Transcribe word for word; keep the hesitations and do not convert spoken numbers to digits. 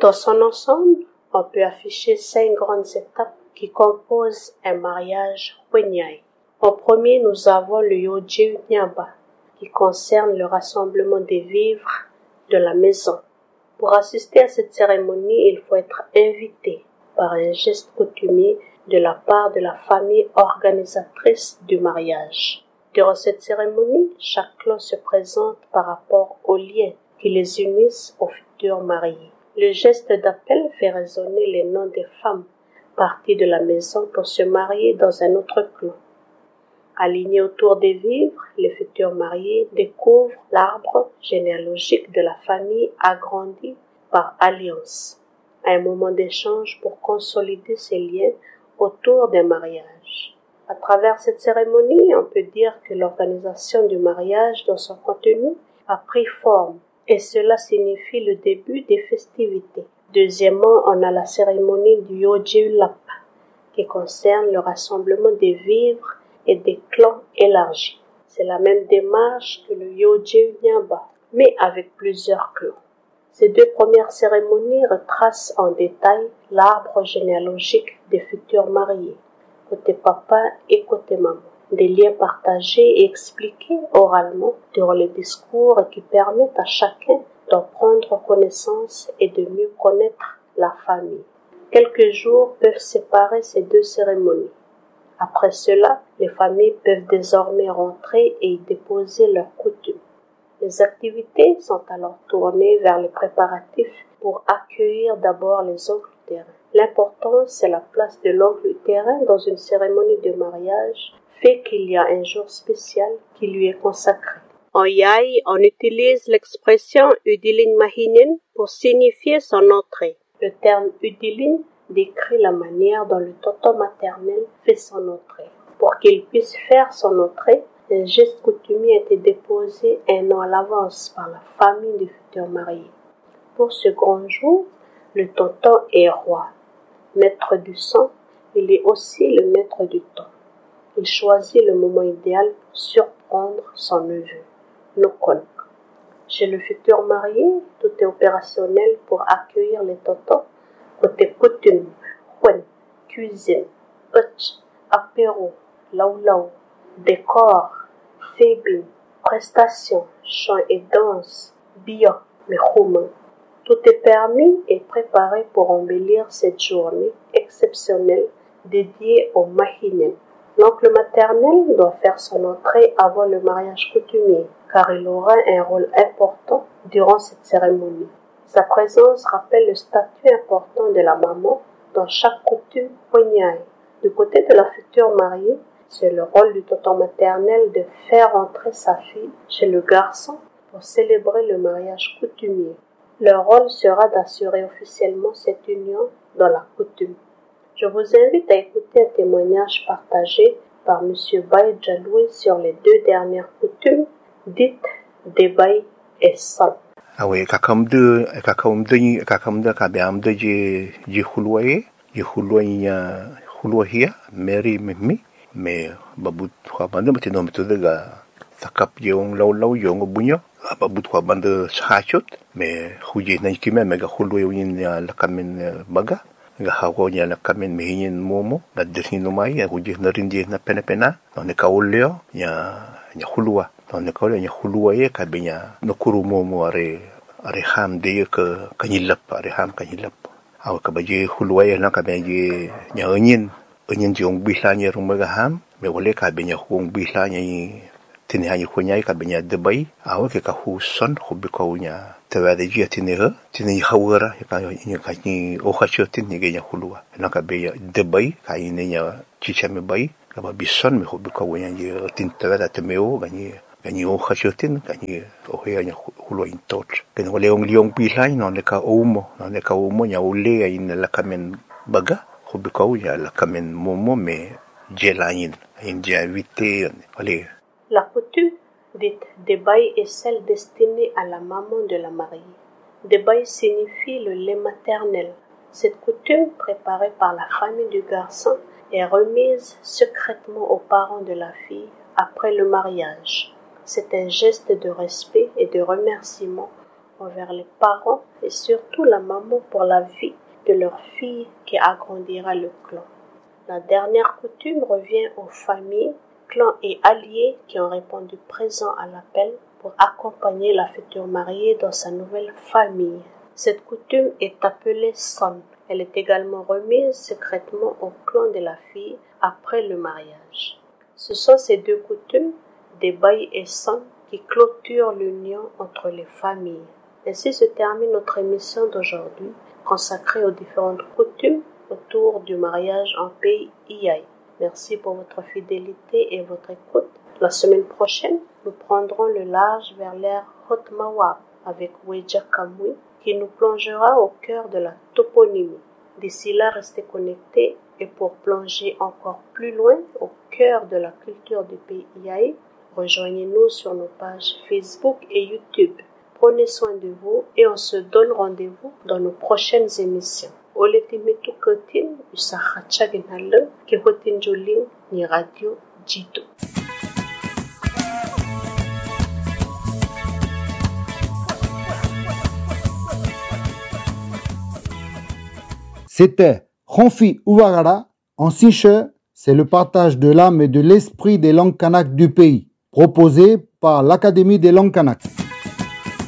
Dans son ensemble, on peut afficher cinq grandes étapes qui composent un mariage Wenyai. En premier, nous avons le Yojiu Nyaba, qui concerne le rassemblement des vivres de la maison. Pour assister à cette cérémonie, il faut être invité par un geste coutumier de la part de la famille organisatrice du mariage. Durant cette cérémonie, chaque clan se présente par rapport aux liens qui les unissent aux futurs mariés. Le geste d'appel fait résonner les noms des femmes parties de la maison pour se marier dans un autre clan. Alignés autour des vivres, les futurs mariés découvrent l'arbre généalogique de la famille agrandi par alliance, un moment d'échange pour consolider ces liens autour d'un mariage. À travers cette cérémonie, on peut dire que l'organisation du mariage dans son contenu a pris forme et cela signifie le début des festivités. Deuxièmement, on a la cérémonie du Yojiu Lap qui concerne le rassemblement des vivres et des clans élargis. C'est la même démarche que le Yojiu Nyaba, mais avec plusieurs clans. Ces deux premières cérémonies retracent en détail l'arbre généalogique des futurs mariés, côté papa et côté maman. Des liens partagés et expliqués oralement durant les discours qui permettent à chacun d'en prendre connaissance et de mieux connaître la famille. Quelques jours peuvent séparer ces deux cérémonies. Après cela, les familles peuvent désormais rentrer et y déposer leurs coutumes. Les activités sont alors tournées vers les préparatifs pour accueillir d'abord les oncles terrains. L'important, c'est la place de l'oncle terrain dans une cérémonie de mariage, fait qu'il y a un jour spécial qui lui est consacré. En Yai, on utilise l'expression Udilin Mahinen pour signifier son entrée. Le terme Udilin décrit la manière dont le tonton maternel fait son entrée. Pour qu'il puisse faire son entrée, un geste coutumier a été déposé un an à l'avance par la famille du futur marié. Pour ce grand jour, le tonton est roi, maître du sang, il est aussi le maître du temps. Il choisit le moment idéal pour surprendre son neveu, Nokon. Chez le futur marié, tout est opérationnel pour accueillir les tontons. Côté coutume, Huen, cuisine, hutch, apéro, laulau, décor, fébine, prestations, chant et danse, bio, mehouma. Tout est permis et préparé pour embellir cette journée exceptionnelle dédiée au mahinen. L'oncle maternel doit faire son entrée avant le mariage coutumier, car il aura un rôle important durant cette cérémonie. Sa présence rappelle le statut important de la maman dans chaque coutume Wenyai. Du côté de la future mariée, c'est le rôle du tonton maternel de faire entrer sa fille chez le garçon pour célébrer le mariage coutumier. Leur rôle sera d'assurer officiellement cette union dans la coutume. Je vous invite à écouter un témoignage partagé par M. Baye Djaloui sur les deux dernières coutumes dites Debay et Sal. Ah oui, kakamde, kakamde, kakamde, kabeamde je je hulwaye, je hulwaye hulwahia, Mary Mimi, mais babut kwa bande matino metode ga takap yung law law yung bunyo, babut kwa bande sahachot, mais huje na kime mega hulwaye yin la kamen baga. Ga hawo nya la kamen mehin momo ga desino mai ya huje na rindi na pena pena on ka ulio nya nya hulwa on ka nya hulwa ye ka benya no kuru momo are are ham de ke kanyilap are ham kanyilap aw ka baje hulwa ye na ka baje nya onyin onyin jong bisla nya rum ga ham me wole ka benya hung bisla nya tini hanyi kunyai ka benya debai aw ke ka huson hubi ko nya tawada ji tiniha tini hawara ka nya ka ni o khacho tini ge nya hulwa na ka be debai ka ni nya chichame bai ka ba bison me hubi ko nya ji tin tawada temeo ga ni ga ni o khacho tin ka ni o he nya hulwa in tot ke no le ong liong bilai no ne ka omo no ne ka omo nya ule in la kamen baga hubi ko nya la kamen momo me jelain in ja vite allez. La coutume dite Debay est celle destinée à la maman de la mariée. Debay signifie le lait maternel. Cette coutume, préparée par la famille du garçon, est remise secrètement aux parents de la fille après le mariage. C'est un geste de respect et de remerciement envers les parents et surtout la maman pour la vie de leur fille qui agrandira le clan. La dernière coutume revient aux familles, clans et alliés qui ont répondu présent à l'appel pour accompagner la future mariée dans sa nouvelle famille. Cette coutume est appelée son. Elle est également remise secrètement au clan de la fille après le mariage. Ce sont ces deux coutumes, des bail et son, qui clôturent l'union entre les familles. Ainsi se termine notre émission d'aujourd'hui, consacrée aux différentes coutumes autour du mariage en pays Iai. Merci pour votre fidélité et votre écoute. La semaine prochaine, nous prendrons le large vers l'ère Hotmawab avec Weja Kamui qui nous plongera au cœur de la toponymie. D'ici là, restez connectés et pour plonger encore plus loin au cœur de la culture du pays Iai, rejoignez-nous sur nos pages Facebook et YouTube. Prenez soin de vous et on se donne rendez-vous dans nos prochaines émissions. Oletimetu Kotin, Usahachaginale, Kehotin Joling, ni Radio Jito. C'était Ronfi Ouagara. En Siche, c'est le partage de l'âme et de l'esprit des langues kanak du pays, proposé par l'Académie des langues kanak.